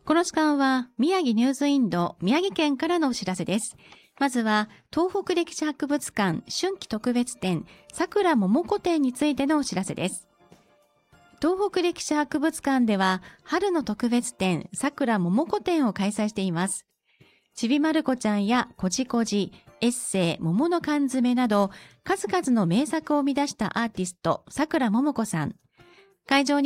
この時間は宮城ニュースインド宮城県からのお知らせです。まずは東北歴史博物館春季特別展さくらももこ展についてのお知らせです。東北歴史博物館では春の特別展さくらももこ展を開催しています。ちびまる子ちゃんやこじこじ、エッセイ、桃の缶詰など数々の名作を生み出したアーティストさくらももこさん。会場に